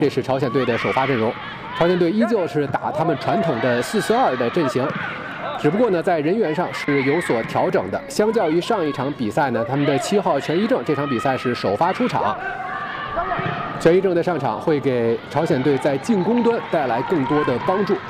这是朝鲜队的首发阵容，朝鲜队依旧是打他们传统的4-4-2的阵型，只不过呢，在人员上是有所调整的。相较于上一场比赛呢，他们的7号全一正这场比赛是首发出场，全一正的上场会给朝鲜队在进攻端带来更多的帮助。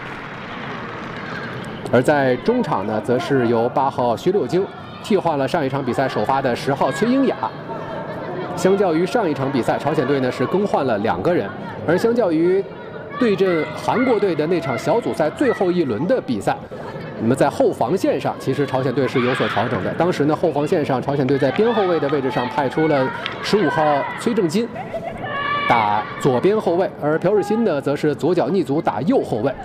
而在中场呢，则是由8号徐柳京替换了上一场比赛首发的10号崔英雅。相较于上一场比赛，朝鲜队呢是更换了2个人，而相较于对阵韩国队的那场小组赛最后一轮的比赛，那么在后防线上，其实朝鲜队是有所调整的。当时呢，后防线上朝鲜队在边后卫的位置上派出了15号崔正金打左边后卫，而朴日新呢则是左脚逆足打右后卫。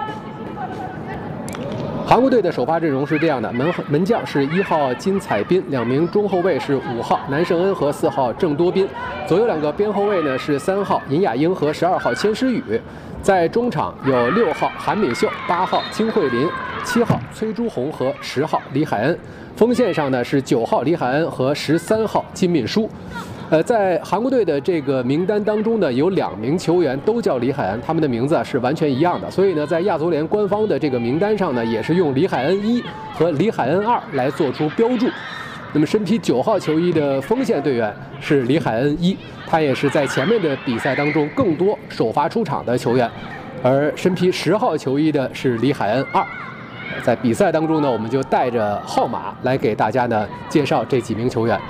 韩国队的首发阵容是这样的：门将是1号金彩彬，2名中后卫是5号南胜恩和4号郑多彬，左右2个边后卫呢是3号尹雅英和12号千诗雨。在中场有6号韩敏秀、8号金惠林、7号崔朱红和10号李海恩。锋线上呢是9号李海恩和13号金敏书。在韩国队的这个名单当中呢，有2名球员都叫李海恩，他们的名字是完全一样的，所以呢，在亚足联官方的这个名单上呢，也是用李海恩1和李海恩2来做出标注。那么身披9号球衣的锋线队员是李海恩1，他也是在前面的比赛当中更多首发出场的球员，而身披10号球衣的是李海恩2。在比赛当中呢，我们就带着号码来给大家呢介绍这几名球员。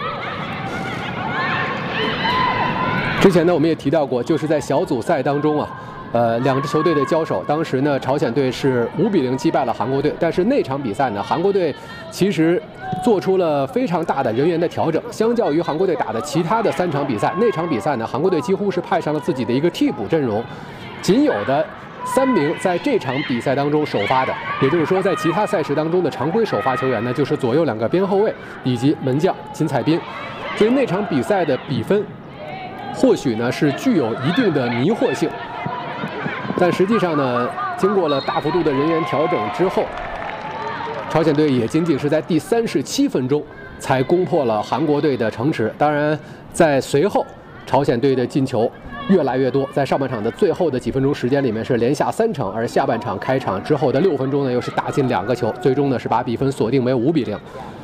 之前呢，我们也提到过，就是在小组赛当中啊，2支球队的交手，当时呢，朝鲜队是5-0击败了韩国队。但是那场比赛呢，韩国队其实做出了非常大的人员的调整，相较于韩国队打的其他的3场比赛，那场比赛呢，韩国队几乎是派上了自己的一个替补阵容，仅有的3名在这场比赛当中首发的，也就是说，在其他赛事当中的常规首发球员呢，就是左右2个边后卫以及门将金彩彬。所以那场比赛的比分或许呢是具有一定的迷惑性，但实际上呢，经过了大幅度的人员调整之后，朝鲜队也仅仅是在第37分钟才攻破了韩国队的城池。当然，在随后朝鲜队的进球越来越多，在上半场的最后的几分钟时间里面是连下3城，而下半场开场之后的6分钟呢，又是打进2个球，最终呢是把比分锁定为5-0。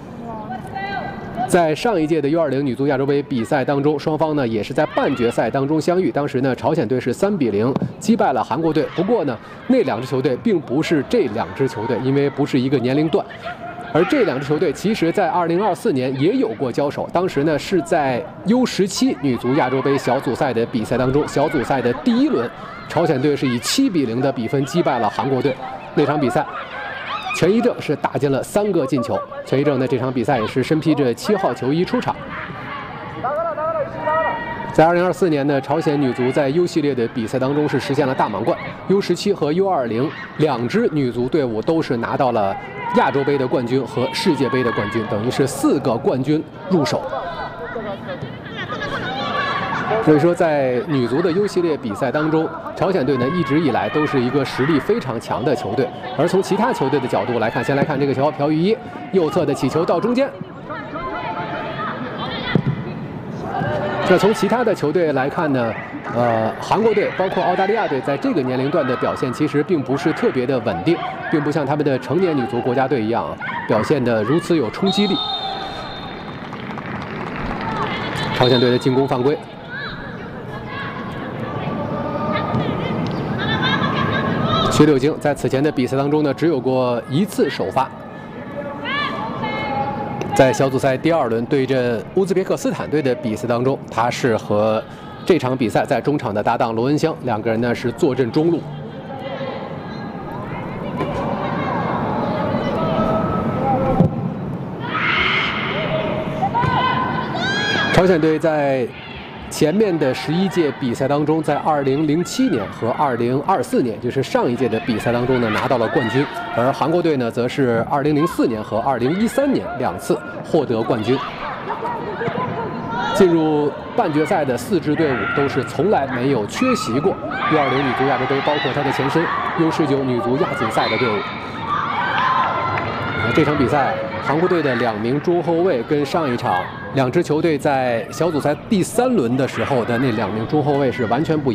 在上一届的U20女足亚洲杯比赛当中，双方呢也是在半决赛当中相遇。当时呢，朝鲜队是3-0击败了韩国队。不过呢，那2支球队并不是这2支球队，因为不是一个年龄段。而这2支球队其实在2024年也有过交手，当时呢是在U17女足亚洲杯小组赛的比赛当中，小组赛的第1轮，朝鲜队是以7-0的比分击败了韩国队。那场比赛，全一正是打进了3个进球。全一正的这场比赛也是身披着7号球衣出场。在2024年呢，朝鲜女足在 U 系列的比赛当中是实现了大满贯 ，U17和 U20 2支女足队伍都是拿到了亚洲杯的冠军和世界杯的冠军，等于是4个冠军入手。所以说，在女足的 U 系列比赛当中，朝鲜队呢一直以来都是一个实力非常强的球队。而从其他球队的角度来看，先来看这个球，朴宇一右侧的起球到中间。那从其他的球队来看呢，韩国队包括澳大利亚队在这个年龄段的表现其实并不是特别的稳定，并不像他们的成年女足国家队一样表现得如此有冲击力。朝鲜队的进攻犯规。徐柳京在此前的比赛当中呢，只有过1次首发。在小组赛第2轮对阵乌兹别克斯坦队的比赛当中，他是和这场比赛在中场的搭档罗恩湘2个人呢是坐镇中路。朝鲜队在前面的11届比赛当中，在2007年和2024年，就是上一届的比赛当中呢拿到了冠军，而韩国队呢则是2004年和2013年2次获得冠军。进入半决赛的4支队伍都是从来没有缺席过U20女足亚洲杯，包括它的前身U19女足亚锦赛的队伍。这场比赛，韩国队的2名中后卫跟上一场2支球队在小组赛第3轮的时候的那2名中后卫是完全不一样。